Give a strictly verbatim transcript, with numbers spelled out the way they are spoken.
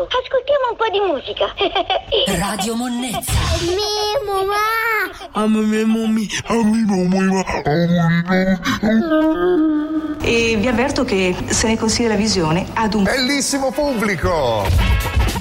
Ciao, ascoltiamo un po' di musica. Radio Monnezza. Mimo, ma. E vi avverto che se ne consiglia la visione ad un bellissimo pubblico.